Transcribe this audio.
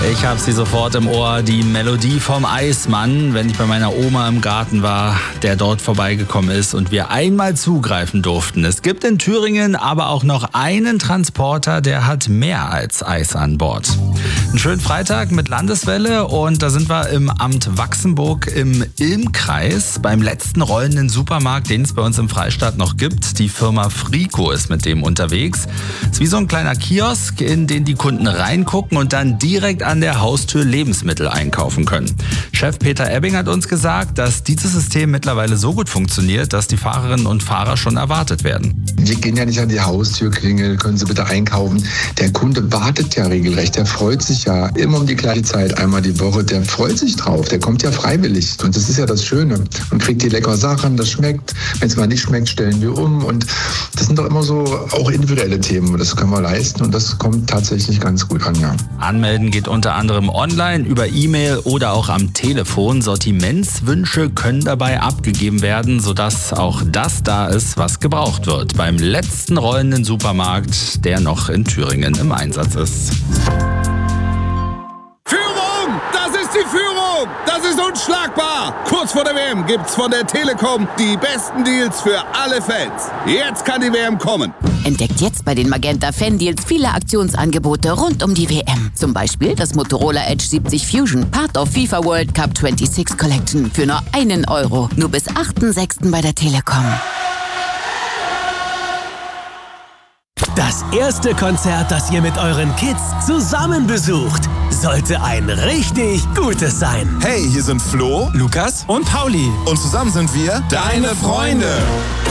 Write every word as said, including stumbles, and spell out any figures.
Ich habe sie sofort im Ohr, die Melodie vom Eismann, wenn ich bei meiner Oma im Garten war, der dort vorbeigekommen ist und wir einmal zugreifen durften. Es gibt in Thüringen aber auch noch einen Transporter, der hat mehr als Eis an Bord. Einen schönen Freitag mit Landeswelle und da sind wir im Amt Wachsenburg im Ilmkreis beim letzten rollenden Supermarkt, den es bei uns im Freistaat noch gibt. Die Firma Frico ist mit dem unterwegs. Es ist wie so ein kleiner Kiosk, in den die Kunden reingucken und dann direkt an der Haustür Lebensmittel einkaufen können. Chef Peter Ebbing hat uns gesagt, dass dieses System mittlerweile so gut funktioniert, dass die Fahrerinnen und Fahrer schon erwartet werden. Wir gehen ja nicht an die Haustür klingeln, können Sie bitte einkaufen. Der Kunde wartet ja regelrecht, der freut sich ja immer um die gleiche Zeit, einmal die Woche. Der freut sich drauf, der kommt ja freiwillig. Und das ist ja das Schöne. Man kriegt die leckeren Sachen, das schmeckt. Wenn es mal nicht schmeckt, stellen wir um. Und das sind doch immer so auch individuelle Themen. Das können wir leisten und das kommt tatsächlich ganz gut an, ja. Anmelden geht unter anderem online, über E-Mail oder auch am Telefon. Sortimentswünsche können dabei abgegeben werden, sodass auch das da ist, was gebraucht wird. Beim letzten rollenden Supermarkt, der noch in Thüringen im Einsatz ist. Führung! Das ist die Führung! Das ist unschlagbar! Kurz vor der W M gibt's von der Telekom die besten Deals für alle Fans. Jetzt kann die W M kommen. Entdeckt jetzt bei den Magenta Fan-Deals viele Aktionsangebote rund um die W M. Zum Beispiel das Motorola Edge siebzig Fusion, Part of FIFA World Cup sechsundzwanzig Collection für nur einen Euro. Nur bis achten sechsten bei der Telekom. Das erste Konzert, das ihr mit euren Kids zusammen besucht, sollte ein richtig gutes sein. Hey, hier sind Flo, Lukas und Pauli. Und zusammen sind wir Deine Freunde.